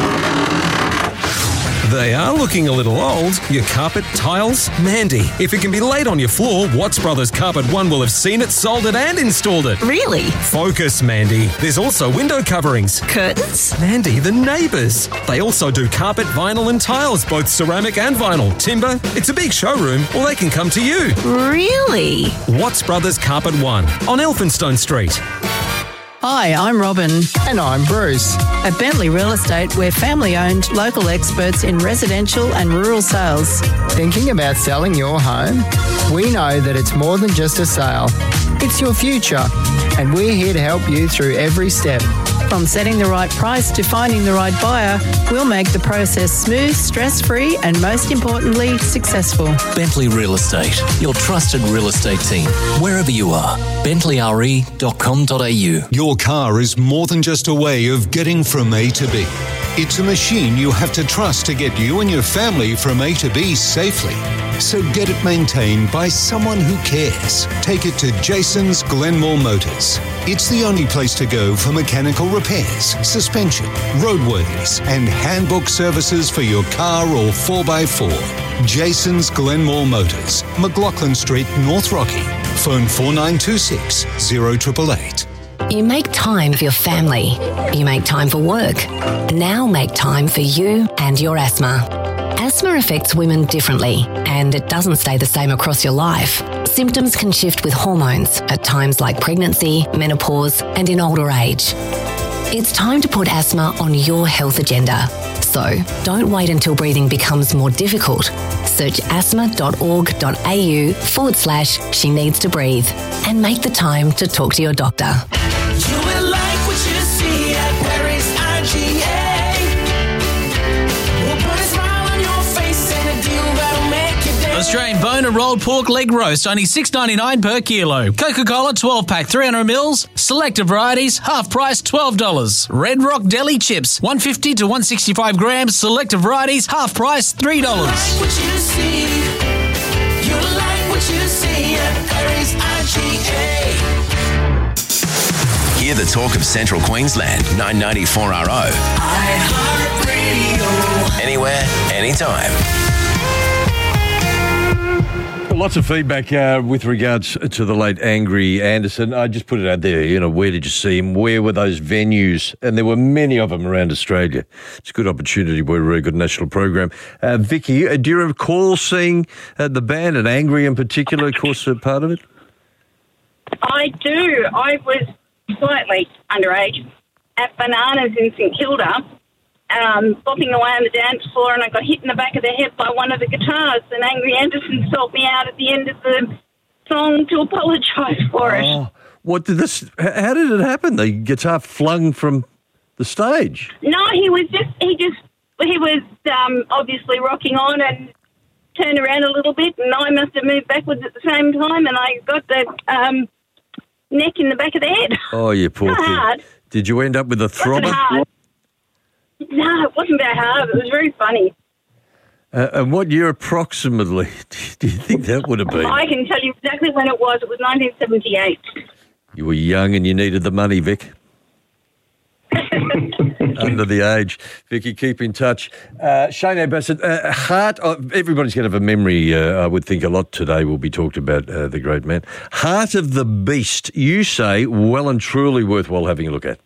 They are looking a little old. Your carpet, tiles, Mandy. If it can be laid on your floor, Watts Brothers Carpet One will have seen it, sold it and installed it. Really? Focus, Mandy. There's also window coverings. Curtains? Mandy, the neighbours. They also do carpet, vinyl and tiles, both ceramic and vinyl. Timber. It's a big showroom, or they can come to you. Really? Watts Brothers Carpet One on Elphinstone Street. Hi, I'm Robin. And I'm Bruce. At Bentley Real Estate, we're family-owned, local experts in residential and rural sales. Thinking about selling your home? We know that it's more than just a sale. It's your future, and we're here to help you through every step. From setting the right price to finding the right buyer, we'll make the process smooth, stress-free, and most importantly, successful. Bentley Real Estate, your trusted real estate team, wherever you are. BentleyRE.com.au. Your car is more than just a way of getting from A to B. It's a machine you have to trust to get you and your family from A to B safely. So get it maintained by someone who cares. Take it to Jason's Glenmore Motors. It's the only place to go for mechanical repairs, suspension, roadworthiness, and handbook services for your car or 4x4. Jason's Glenmore Motors, McLaughlin Street, North Rocky. Phone 4926 0888. You make time for your family. You make time for work. Now make time for you and your asthma. Asthma affects women differently, and it doesn't stay the same across your life. Symptoms can shift with hormones at times like pregnancy, menopause, and in older age. It's time to put asthma on your health agenda. So don't wait until breathing becomes more difficult. Search asthma.org.au/she needs to breathe and make the time to talk to your doctor. You will like what you see at Paris IGA. We'll put a smile on your face and a deal that'll make you dance. Australian bone and rolled pork leg roast, only $6.99 per kilo. Coca-Cola 12-pack 300 mils. Selected varieties, half price $12. Red Rock Deli chips, 150 to 165 grams. Selected varieties, half price $3. You like what you see. You like what you see at Paris IGA. Hear the talk of Central Queensland, 990 4RO. iHeartRadio. Anywhere, anytime. Lots of feedback with regards to the late Angry Anderson. I just put it out there, where did you see him? Where were those venues? And there were many of them around Australia. It's a good opportunity. We're a very good national program. Vicky, do you recall seeing the band, and Angry in particular, of course, part of it? I do. I was slightly underage at Bananas in St Kilda, bopping away on the dance floor, and I got hit in the back of the head by one of the guitars, and Angry Anderson sought me out at the end of the song to apologise for it. What did this? How did it happen? The guitar flung from the stage? No, he was obviously rocking on and turned around a little bit, and I must have moved backwards at the same time, and I got the neck in the back of the head. Oh, you poor thing. Hard. Did you end up with a throbber? No, it wasn't that hard. It was very funny. And what year approximately do you think that would have been? I can tell you exactly when it was. It was 1978. You were young and you needed the money, Vic. Under the age. Vicky, keep in touch. Shane Bassett, Heart, everybody's going to have a memory, I would think a lot today will be talked about, the great man. Heart of the Beast, you say, well and truly worthwhile having a look at.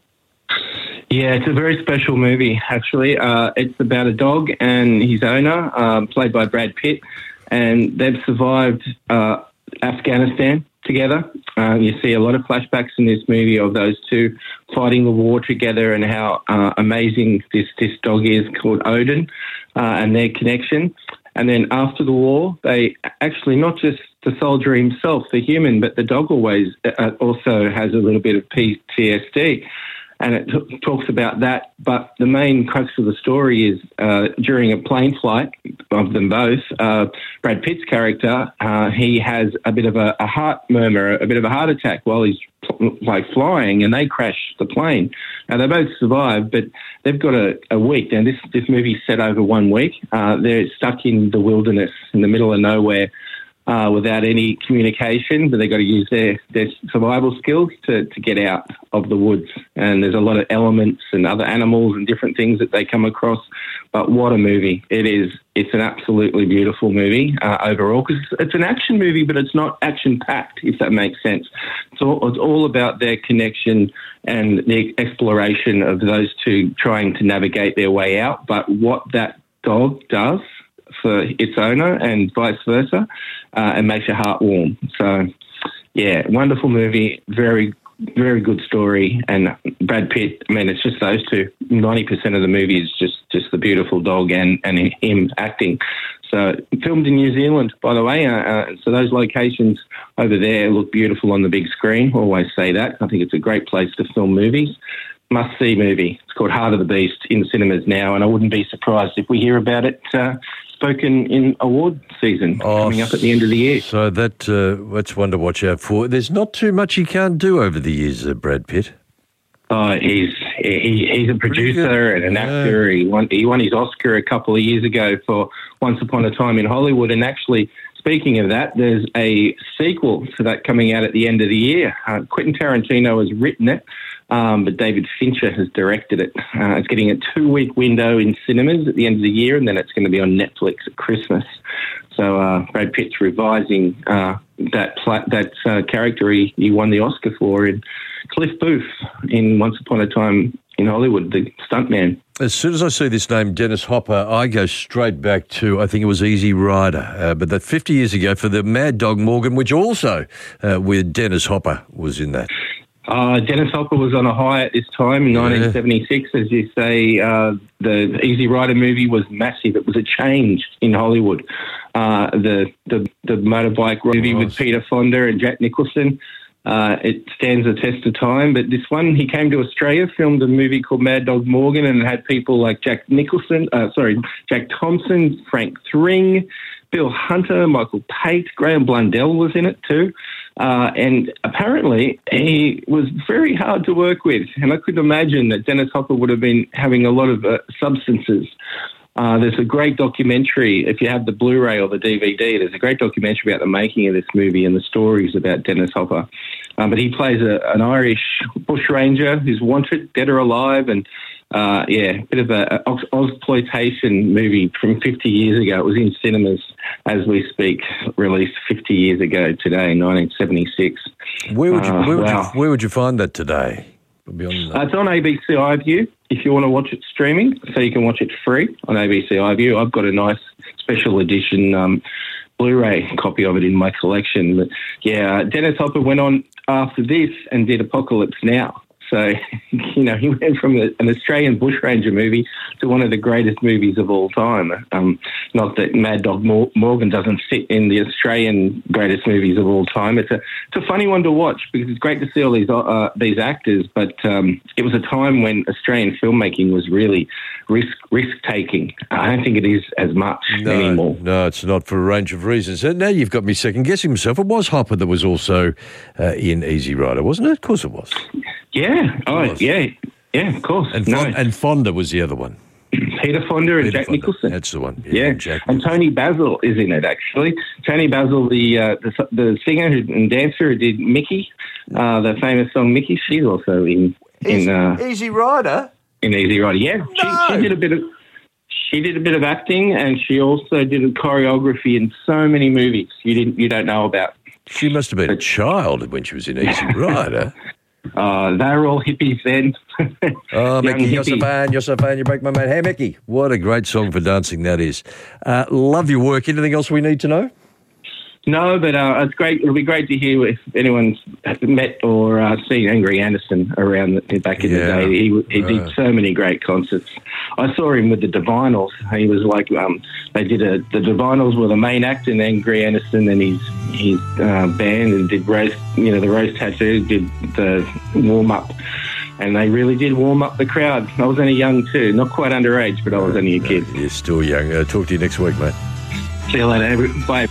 Yeah, it's a very special movie, actually. It's about a dog and his owner, played by Brad Pitt, and they've survived Afghanistan together. You see a lot of flashbacks in this movie of those two fighting the war together and how amazing this dog is called Odin and their connection. And then after the war, they actually, not just the soldier himself, the human, but the dog also has a little bit of PTSD. And it talks about that. But the main crux of the story is during a plane flight of them both, Brad Pitt's character, he has a bit of a heart murmur, a bit of a heart attack while he's flying, and they crash the plane. Now, they both survive, but they've got a week. Now, this movie's set over 1 week. They're stuck in the wilderness in the middle of nowhere. Without any communication, but they've got to use their survival skills to get out of the woods. And there's a lot of elements and other animals and different things that they come across. But what a movie it is. It's an absolutely beautiful movie overall, because it's an action movie, but it's not action-packed, if that makes sense. It's all about their connection and the exploration of those two trying to navigate their way out. But what that dog does for its owner and vice versa, and makes your heart warm. So, yeah, wonderful movie, very, very good story. And Brad Pitt, I mean, it's just those two. 90% of the movie is just the beautiful dog and him acting. So, filmed in New Zealand, by the way. So those locations over there look beautiful on the big screen. Always say that. I think it's a great place to film movies. Must-see movie. It's called Heart of the Beast, in the cinemas now, and I wouldn't be surprised if we hear about it spoken in award season coming up at the end of the year. So that's one to watch out for. There's not too much he can't do over the years, Brad Pitt. He's a producer and an actor. He won his Oscar a couple of years ago for Once Upon a Time in Hollywood, and actually, speaking of that, there's a sequel to that coming out at the end of the year. Quentin Tarantino has written it, but David Fincher has directed it. It's getting a 2-week window in cinemas at the end of the year, and then it's going to be on Netflix at Christmas. So Brad Pitt's revising that character he won the Oscar for in Cliff Booth in Once Upon a Time in Hollywood, the stuntman. As soon as I see this name, Dennis Hopper, I go straight back to, I think it was Easy Rider, but that 50 years ago for the Mad Dog Morgan, which also with Dennis Hopper was in that. Dennis Hopper was on a high at this time in 1976. As you say, the Easy Rider movie was massive. It was a change in Hollywood. The motorbike movie with Peter Fonda and Jack Nicholson, it stands the test of time. But this one, he came to Australia, filmed a movie called Mad Dog Morgan, and it had people like Jack Thompson, Frank Thring, Bill Hunter, Michael Pate, Graham Blundell was in it too. And apparently he was very hard to work with. And I could imagine that Dennis Hopper would have been having a lot of substances. There's a great documentary, if you have the Blu-ray or the DVD, there's a great documentary about the making of this movie and the stories about Dennis Hopper. But he plays an Irish bushranger who's wanted, dead or alive, and a bit of a Ozploitation movie from 50 years ago. It was in cinemas as we speak, released 50 years ago today, 1976. Where would you find that today? It's on ABC iView if you want to watch it streaming, so you can watch it free on ABC iView. I've got a nice special edition Blu-ray copy of it in my collection. But yeah, Dennis Hopper went on after this and did Apocalypse Now. So, he went from an Australian bushranger movie to one of the greatest movies of all time. Not that Mad Dog Morgan doesn't fit in the Australian greatest movies of all time. It's a funny one to watch because it's great to see all these actors, but it was a time when Australian filmmaking was really risk-taking. I don't think it is as much anymore. No, it's not for a range of reasons. And now you've got me second-guessing myself. It was Hopper that was also in Easy Rider, wasn't it? Of course it was. Yeah. Yeah, of course. And Fonda was the other one. Peter Fonda and Jack Nicholson. That's the one. Yeah. And Tony Basil is in it, actually. Tony Basil, the singer and dancer who did Mickey, the famous song Mickey, she's also in Easy Rider? In Easy Rider, yeah. No. She did a bit of acting, and she also did a choreography in so many movies you don't know about. She must have been a child when she was in Easy Rider. They were all hippies then. Oh, Mickey, you're so fine, you break my mind. Hey, Mickey, what a great song for dancing that is. Love your work. Anything else we need to know? No, but it's great. It'll be great to hear if anyone's met or seen Angry Anderson around back in the day. He did so many great concerts. I saw him with the Divinals. He was like, they did the Divinals were the main act, and Angry Anderson and his band, and did the Rose Tattoo, did the warm up. And they really did warm up the crowd. I was only young too, not quite underage, but I was only a kid. You're still young. Talk to you next week, mate. See you later. Bye.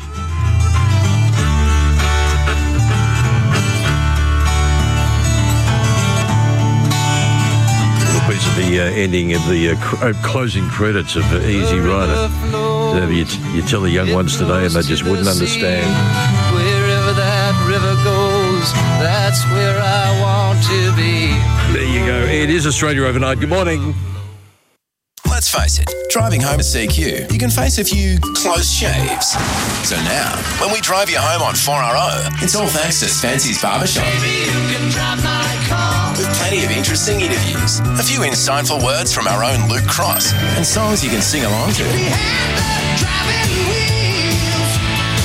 The ending of the closing credits of Easy Rider. You tell the young ones today and they just wouldn't understand. Wherever that river goes, that's where I want to be. There you go. It is Australia Overnight. Good morning. Let's face it, driving home at CQ, you can face a few close shaves. So now, when we drive you home on 4RO, it's all thanks to Spency's Barbershop. Baby, you can drive my car. With plenty of interesting interviews, a few insightful words from our own Luke Cross, and songs you can sing along to. We had the driving wheels.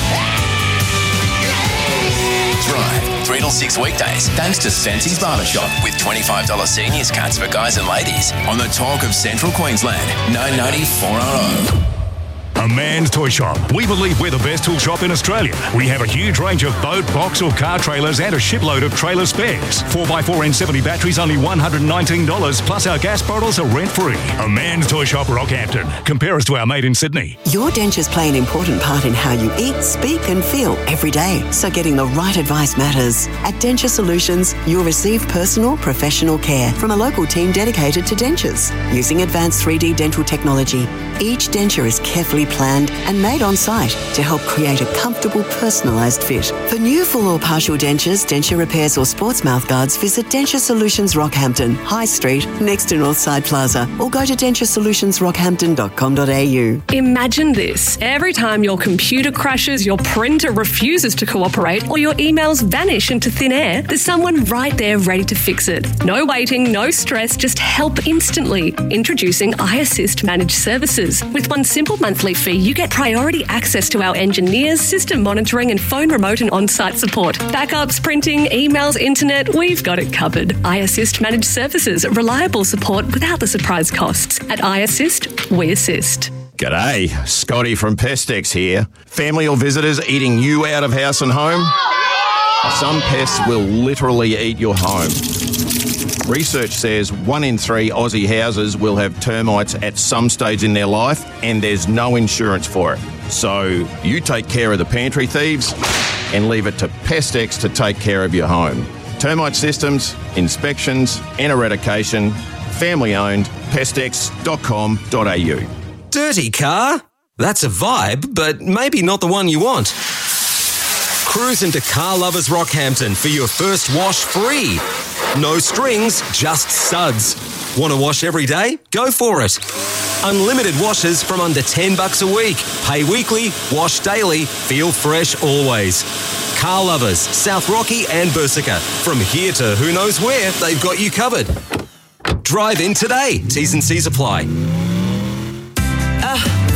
Drive 3 till 6 weekdays thanks to Spency's Barbershop with $25 seniors cuts for guys and ladies on the talk of Central Queensland, 990 4RO. A Man's Toy Shop. We believe we're the best tool shop in Australia. We have a huge range of boat, box or car trailers and a shipload of trailer spares. 4x4 N70 batteries only $119, plus our gas bottles are rent-free. A Man's Toy Shop, Rockhampton. Compare us to our mate in Sydney. Your dentures play an important part in how you eat, speak and feel every day. So getting the right advice matters. At Denture Solutions, you'll receive personal, professional care from a local team dedicated to dentures. Using advanced 3D dental technology, each denture is carefully planned and made on site to help create a comfortable, personalised fit. For new full or partial dentures, denture repairs or sports mouth guards, visit Denture Solutions Rockhampton, High Street, next to Northside Plaza, or go to denturesolutionsrockhampton.com.au. Imagine this. Every time your computer crashes, your printer refuses to cooperate, or your emails vanish into thin air, there's someone right there ready to fix it. No waiting, no stress, just help instantly. Introducing iAssist Managed Services. With one simple monthly fee, you get priority access to our engineers, system monitoring and phone remote and on-site support. Backups, printing, emails, internet, we've got it covered. iAssist Managed Services, reliable support without the surprise costs. At iAssist, we assist. G'day, Scotty from Pestex here. Family or visitors eating you out of house and home? Some pests will literally eat your home. Research says 1 in 3 Aussie houses will have termites at some stage in their life, and there's no insurance for it. So you take care of the pantry thieves and leave it to Pestex to take care of your home. Termite systems, inspections and eradication. Family owned. Pestex.com.au. Dirty car? That's a vibe, but maybe not the one you want. Cruise into Car Lovers Rockhampton for your first wash free. No strings, just suds. Want to wash every day? Go for it. Unlimited washes from under $10 a week. Pay weekly, wash daily, feel fresh always. Car Lovers, South Rocky and Bersica. From here to who knows where, they've got you covered. Drive in today. T's and C's apply.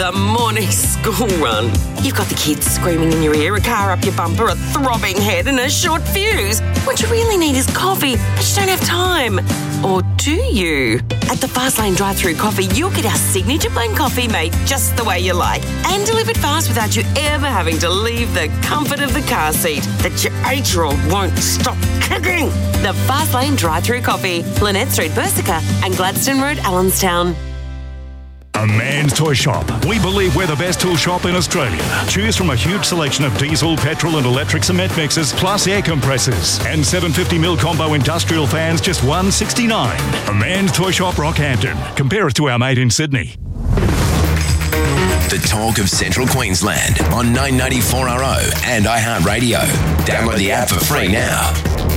the morning school run. You've got the kids screaming in your ear, a car up your bumper, a throbbing head and a short fuse. What you really need is coffee, but you don't have time. Or do you? At the Fastlane drive-thru coffee, you'll get our signature blend coffee made just the way you like and delivered fast without you ever having to leave the comfort of the car seat that your 8-year-old won't stop kicking. The Fastlane drive-thru coffee, Lynette Street, Bersica and Gladstone Road, Allenstown. A Man's Toy Shop. We believe we're the best tool shop in Australia. Choose from a huge selection of diesel, petrol and electric cement mixers, plus air compressors. And 750mm combo industrial fans, just $169. A Man's Toy Shop, Rockhampton. Compare us to our mate in Sydney. The talk of Central Queensland on 994RO and iHeartRadio. Download the app for free now.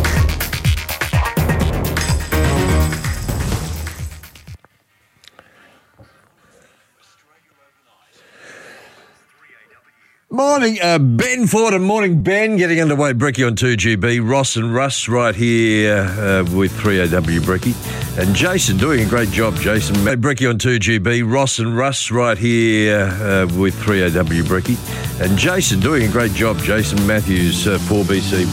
Morning, Ben Ford, and morning, Ben. Getting underway, Brekkie on 2GB. Ross and Russ right here with 3AW Brekkie. And Jason doing a great job, Jason. Brekkie on 2GB. Ross and Russ right here with 3AW Brekkie. And Jason doing a great job, Jason Matthews, 4BC.